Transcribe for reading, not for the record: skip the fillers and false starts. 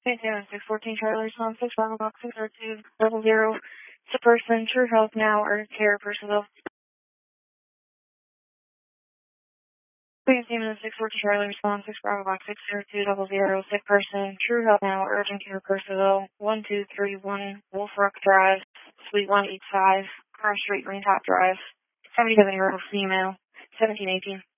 Maintain 614 Charlie response 6 Bravo Box 602 00. It's a person, True Health Now, urgent care, Purcellville. Maintain 614 Charlie response 6 Bravo Box 602 00. Sick person, True Health Now, urgent care, Purcellville. 1231 Wolf Rock Drive, Suite 185, Cross Street, Green Top Drive. 77-year-old female, 1718.